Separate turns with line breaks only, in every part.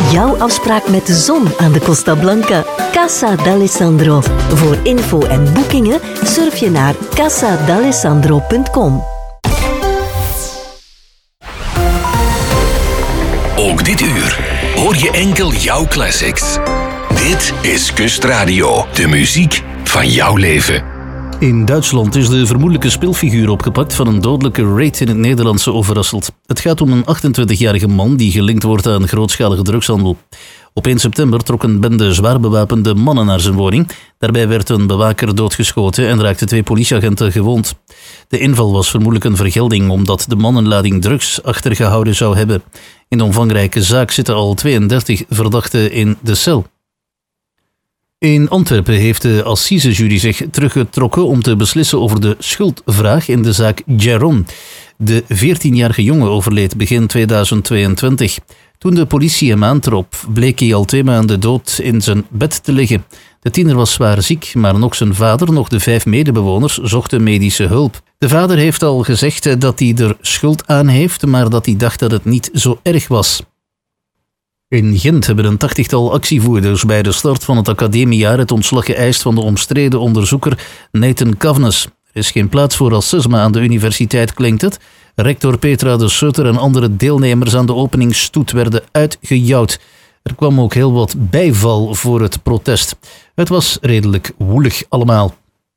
Jouw afspraak met de zon aan de Costa Blanca. Casa d'Alessandro. Voor info en boekingen surf je naar casadalessandro.com.
Ook dit uur hoor je enkel jouw classics. Dit is Kustradio, de muziek van jouw leven.
In Duitsland is de vermoedelijke speelfiguur opgepakt van een dodelijke raid in het Nederlandse Overasselt. Het gaat om een 28-jarige man die gelinkt wordt aan grootschalige drugshandel. Op 1 september trok een bende zwaar bewapende mannen naar zijn woning. Daarbij werd een bewaker doodgeschoten en raakten 2 politieagenten gewond. De inval was vermoedelijk een vergelding omdat de man een lading drugs achtergehouden zou hebben. In de omvangrijke zaak zitten al 32 verdachten in de cel. In Antwerpen heeft de assisejury zich teruggetrokken om te beslissen over de schuldvraag in de zaak Jaron. De 14-jarige jongen overleed begin 2022. Toen de politie hem aantrof, bleek hij al 2 maanden dood in zijn bed te liggen. De tiener was zwaar ziek, maar nog zijn vader, nog de 5 medebewoners zochten medische hulp. De vader heeft al gezegd dat hij er schuld aan heeft, maar dat hij dacht dat het niet zo erg was. In Gent hebben een 80-tal actievoerders bij de start van het academiejaar het ontslag geëist van de omstreden onderzoeker Nathan Kavnes. Er is geen plaats voor racisme aan de universiteit, klinkt het. Rector Petra de Sutter en andere deelnemers aan de openingsstoet werden uitgejouwd. Er kwam ook heel wat bijval voor het protest. Het was redelijk woelig allemaal.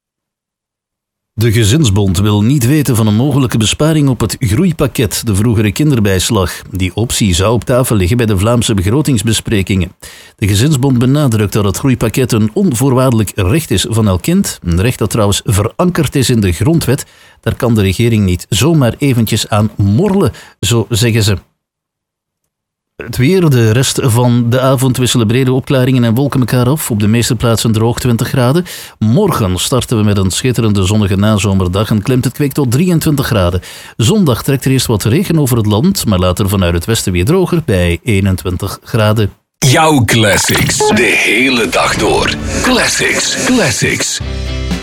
De Gezinsbond wil niet weten van een mogelijke besparing op het groeipakket, de vroegere kinderbijslag. Die optie zou op tafel liggen bij de Vlaamse begrotingsbesprekingen. De Gezinsbond benadrukt dat het groeipakket een onvoorwaardelijk recht is van elk kind. Een recht dat trouwens verankerd is in de grondwet. Daar kan de regering niet zomaar eventjes aan morrelen, zo zeggen ze. Het weer, de rest van de avond wisselen brede opklaringen en wolken elkaar af. Op de meeste plaatsen droog 20 graden. Morgen starten we met een schitterende zonnige nazomerdag en klimt het kwik tot 23 graden. Zondag trekt er eerst wat regen over het land, maar later vanuit het westen weer droger bij 21 graden.
Jouw classics, de hele dag door. Classics, classics.